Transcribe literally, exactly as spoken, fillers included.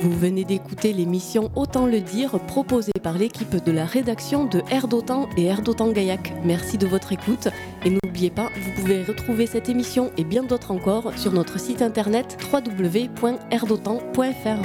Vous venez d'écouter l'émission Autant le dire, proposée par l'équipe de la rédaction de Air d'Otan et Air d'Otan Gaillac. Merci de votre écoute et n'oubliez pas, vous pouvez retrouver cette émission et bien d'autres encore sur notre site internet w w w point air dotan point f r.